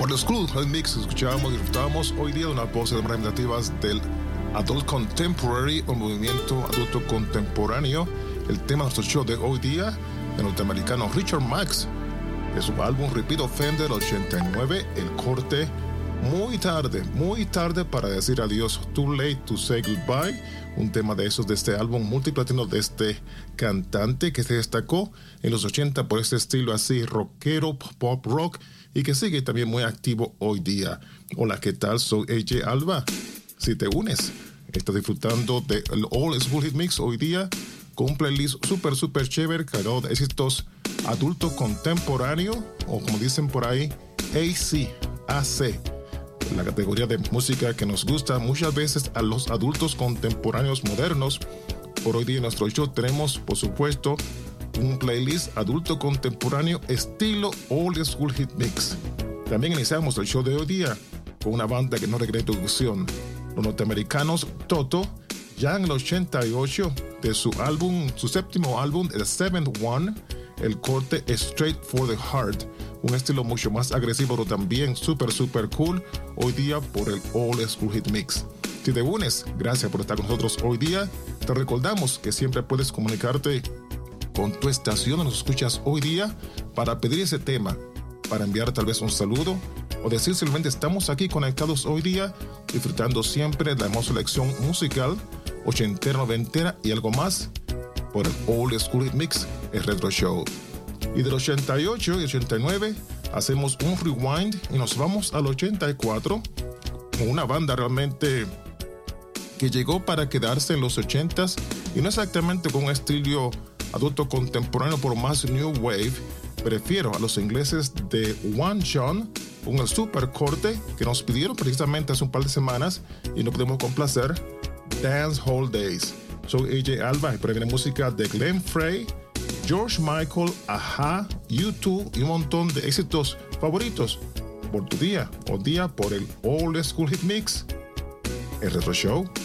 Por los School Mix escuchábamos y disfrutábamos hoy día de unas voces representativas del Adult Contemporary o movimiento adulto contemporáneo. El tema de nuestro show de hoy día, el norteamericano Richard Marx, de su álbum Repeat Offender 89, el corte muy tarde para decir adiós, Too Late to Say Goodbye, un tema de esos de este álbum multiplatino de este cantante que se destacó en los 80 por este estilo así rockero, pop rock, y que sigue también muy activo hoy día. Hola, ¿qué tal? Soy AJ Alba. Si te unes, estás disfrutando del All School Hit Mix hoy día con un playlist súper chévere, cargado de éxitos adulto contemporáneo, o como dicen por ahí, AC, la categoría de música que nos gusta muchas veces a los adultos contemporáneos modernos. Por hoy día en nuestro show tenemos, por supuesto, un playlist adulto contemporáneo estilo Old School Hit Mix. También iniciamos el show de hoy día con una banda que no requiere introducción, los norteamericanos Toto, ya en el 88, de su séptimo álbum, The Seventh One, el corte Straight for the Heart, un estilo mucho más agresivo, pero también súper cool, hoy día por el Old School Hit Mix. Si te unes, gracias por estar con nosotros hoy día. Te recordamos que siempre puedes comunicarte con tu estación donde nos escuchas hoy día para pedir ese tema, para enviar tal vez un saludo o decir simplemente estamos aquí conectados hoy día disfrutando siempre de la hermosa selección musical ochentera, noventera y algo más por el Old School Hit Mix, el Retro Show. Y del 88 y 89 hacemos un rewind y nos vamos al 84 con una banda realmente que llegó para quedarse en los 80s y no exactamente con un estilo adulto contemporáneo por más New Wave. Prefiero a los ingleses de One John, un super corte que nos pidieron precisamente hace un par de semanas y no podemos complacer, Dance Hall Days. Soy AJ Alba y por ahí viene música de Glenn Frey, George Michael, Aha, U2 y un montón de éxitos favoritos por tu día o día por el Old School Hit Mix, el Retro Show.